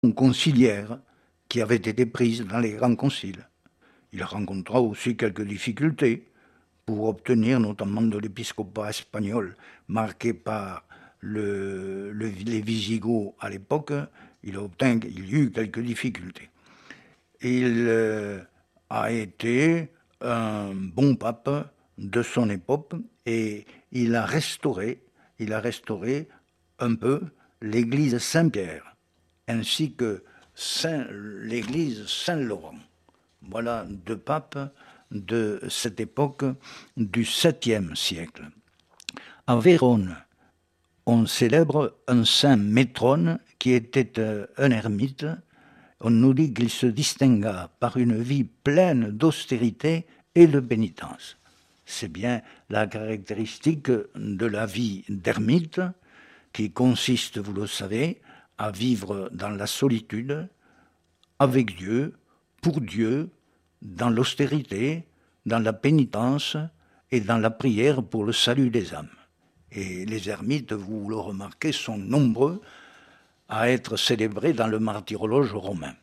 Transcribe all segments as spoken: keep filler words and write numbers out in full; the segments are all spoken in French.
conciliaires qui avaient été prises dans les grands conciles. Il rencontra aussi quelques difficultés pour obtenir notamment de l'épiscopat espagnol, marqué par le, le, les Visigoths à l'époque, il, obtint, il y eut quelques difficultés. Il euh, a été un bon pape de son époque et il a restauré, il a restauré un peu l'église Saint-Pierre, ainsi que Saint, l'église Saint-Laurent. Voilà deux papes de cette époque du septième siècle. À Vérone, on célèbre un saint Métrone qui était un ermite. On nous dit qu'il se distingua par une vie pleine d'austérité et de pénitence. C'est bien la caractéristique de la vie d'ermite qui consiste, vous le savez, à vivre dans la solitude, avec Dieu, pour Dieu, dans l'austérité, dans la pénitence et dans la prière pour le salut des âmes. Et les ermites, vous le remarquez, sont nombreux à être célébrés dans le martyrologe romain.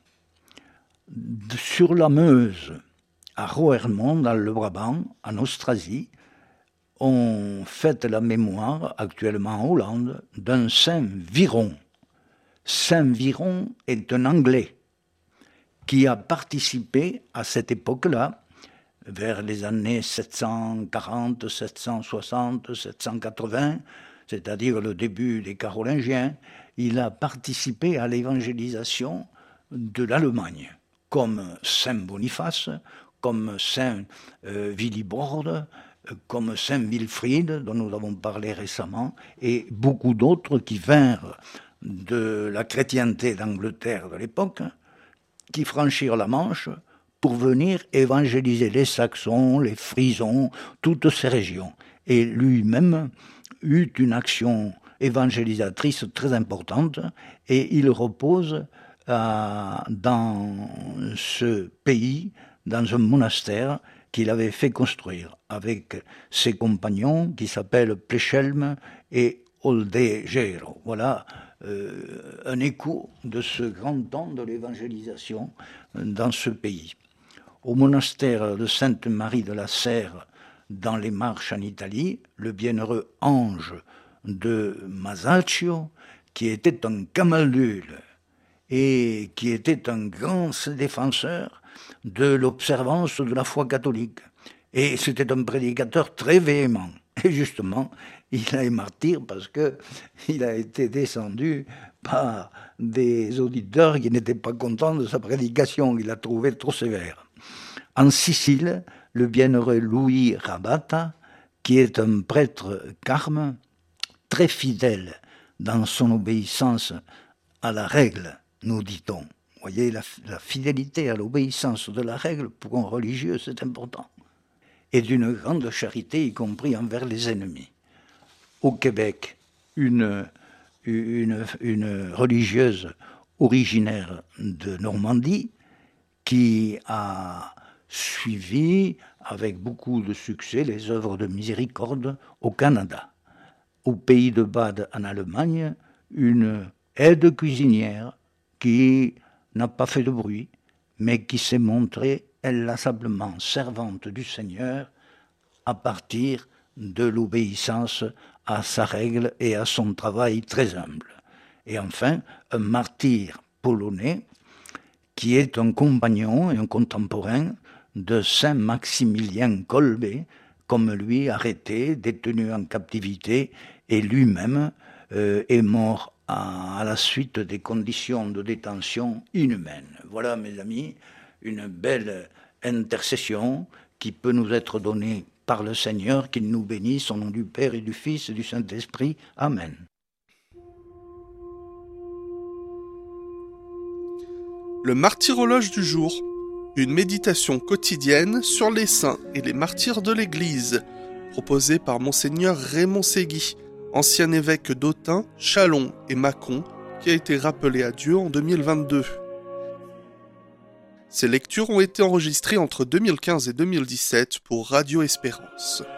Sur la Meuse, à Roermond, dans le Brabant, en Austrasie, on fête la mémoire, actuellement en Hollande, d'un saint Viron. Saint Viron est un Anglais qui a participé à cette époque-là, vers les années sept cent quarante, sept cent soixante, sept cent quatre-vingts, c'est-à-dire le début des Carolingiens, il a participé à l'évangélisation de l'Allemagne, comme saint Boniface, comme saint euh, Willibrord, comme saint Wilfrid, dont nous avons parlé récemment, et beaucoup d'autres qui vinrent de la chrétienté d'Angleterre de l'époque, qui franchirent la Manche pour venir évangéliser les Saxons, les Frisons, toutes ces régions. Et lui-même eut une action évangélisatrice très importante, et il repose euh, dans ce pays, dans un monastère qu'il avait fait construire avec ses compagnons qui s'appellent Plechelm et Oldegero. Voilà euh, un écho de ce grand temps de l'évangélisation dans ce pays. Au monastère de Sainte-Marie de la Serre, dans les Marches en Italie, le bienheureux Ange de Masaccio, qui était un camaldule et qui était un grand défenseur de l'observance de la foi catholique. Et c'était un prédicateur très véhément. Et justement, il a été martyr parce qu'il a été descendu par des auditeurs qui n'étaient pas contents de sa prédication. Il l'a trouvé trop sévère. En Sicile, le bienheureux Louis Rabata, qui est un prêtre carme, très fidèle dans son obéissance à la règle, nous dit-on. Vous voyez, la, la fidélité à l'obéissance de la règle, pour un religieux, c'est important. Et d'une grande charité, y compris envers les ennemis. Au Québec, une, une, une religieuse originaire de Normandie qui a suivi avec beaucoup de succès les œuvres de miséricorde au Canada. Au pays de Bade, en Allemagne, une aide cuisinière qui n'a pas fait de bruit, mais qui s'est montrée inlassablement servante du Seigneur à partir de l'obéissance à sa règle et à son travail très humble. Et enfin, un martyr polonais qui est un compagnon et un contemporain de saint Maximilien Kolbe, comme lui, arrêté, détenu en captivité, et lui-même euh, est mort à, à la suite des conditions de détention inhumaines. Voilà, mes amis, une belle intercession qui peut nous être donnée par le Seigneur, qu'il nous bénisse au nom du Père et du Fils et du Saint-Esprit. Amen. Le martyrologe du jour, une méditation quotidienne sur les saints et les martyrs de l'Église, proposée par Monseigneur Raymond Ségui, ancien évêque d'Autun, Châlons et Mâcon, qui a été rappelé à Dieu en deux mille vingt-deux. Ces lectures ont été enregistrées entre deux mille quinze et deux mille dix-sept pour Radio Espérance.